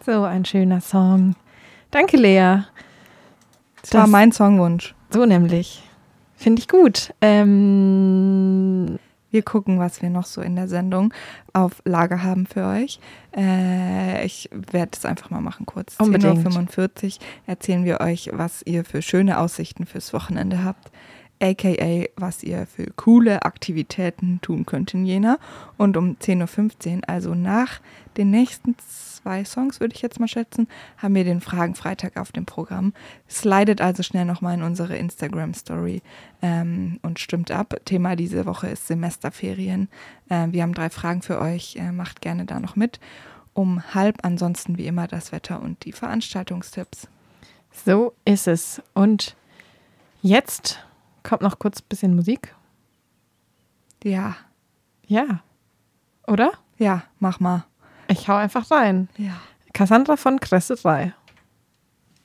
So ein schöner Song. Danke, Lea. Das war mein Songwunsch. So nämlich. Finde ich gut. Wir gucken, was wir noch so in der Sendung auf Lager haben für euch. Ich werde es einfach mal machen kurz. Unbedingt. 10:45 Uhr erzählen wir euch, was ihr für schöne Aussichten fürs Wochenende habt. AKA, was ihr für coole Aktivitäten tun könnt in Jena. Und um 10:15 Uhr, also nach den nächsten 2 Songs, würde ich jetzt mal schätzen, haben wir den Fragen-Freitag auf dem Programm. Slidet also schnell nochmal in unsere Instagram-Story und stimmt ab. Thema diese Woche ist Semesterferien. Wir haben 3 Fragen für euch. Macht gerne da noch mit. Um 12:30, ansonsten wie immer das Wetter und die Veranstaltungstipps. So ist es. Und jetzt kommt noch kurz ein bisschen Musik. Ja. Ja. Oder? Ja, mach mal. Ich hau einfach rein. Ja. Cassandra von Kresse 3.